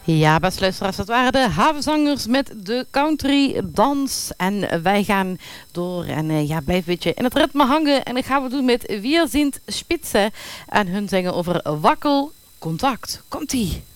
Ja, beste luisteraars, dat waren de havenzangers met de country dans. En wij gaan door en blijf een beetje in het ritme hangen. En dat gaan we doen met Wir sind Spitze. En hun zingen over wakkelcontact. Komt-ie!